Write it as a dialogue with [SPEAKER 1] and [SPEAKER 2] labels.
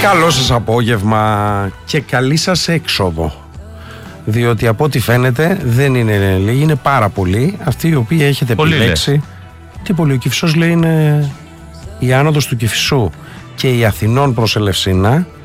[SPEAKER 1] Καλό σας απόγευμα και καλή σας έξοδο. Διότι από ό,τι φαίνεται δεν είναι λίγοι, είναι πάρα πολλοί αυτοί οι οποίοι έχετε
[SPEAKER 2] πολύ
[SPEAKER 1] επιλέξει.
[SPEAKER 2] λες.
[SPEAKER 1] Τι πολύ, ο Κηφισός λέει είναι η άνοδος του Κηφισού και η Αθηνών προς Ελευσίνα